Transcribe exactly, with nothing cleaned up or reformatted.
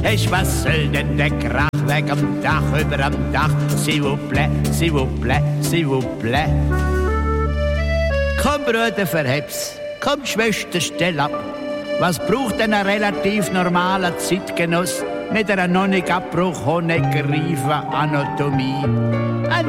Hey, was soll denn der Krach weg am Dach, über am Dach? S'il vous plaît, s'il vous plaît, s'il vous plaît. Komm, Bruder, verheb's. Komm, Schwester, stell ab. Was braucht denn ein relativ normaler Zeitgenoss mit einer noch nicht abbruch Honegger-reifen Anatomie?